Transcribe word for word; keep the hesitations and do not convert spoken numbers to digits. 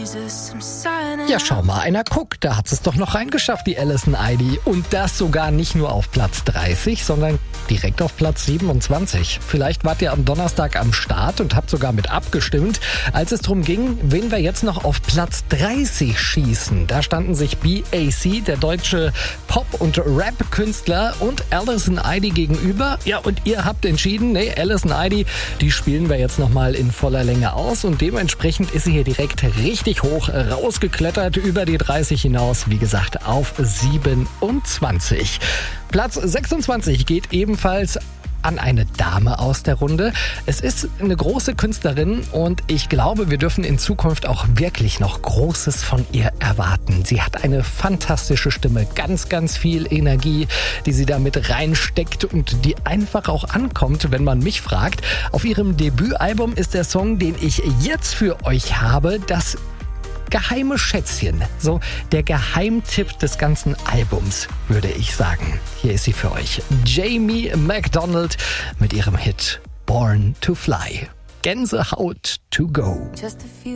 Ja, schau mal, einer guckt, da hat es doch noch reingeschafft, die Alison Idey. Und das sogar nicht nur auf Platz dreißig, sondern direkt auf Platz siebenundzwanzig. Vielleicht wart ihr am Donnerstag am Start und habt sogar mit abgestimmt, als es darum ging, wen wir jetzt noch auf Platz dreißig schießen. Da standen sich B A C, der deutsche Pop- und Rap-Künstler, und Alison Idey gegenüber. Ja, und ihr habt entschieden, nee, Alison Idey, die spielen wir jetzt nochmal in voller Länge aus. Und dementsprechend ist sie hier direkt richtig hoch rausgeklettert, über die dreißig hinaus, wie gesagt, auf siebenundzwanzig. Platz sechsundzwanzig geht ebenfalls an eine Dame aus der Runde. Es ist eine große Künstlerin und ich glaube, wir dürfen in Zukunft auch wirklich noch Großes von ihr erwarten. Sie hat eine fantastische Stimme, ganz, ganz viel Energie, die sie da mit reinsteckt und die einfach auch ankommt, wenn man mich fragt. Auf ihrem Debütalbum ist der Song, den ich jetzt für euch habe, das geheime Schätzchen, so der Geheimtipp des ganzen Albums, würde ich sagen. Hier ist sie für euch. Jamie McDonald mit ihrem Hit Born to Fly. Gänsehaut to go.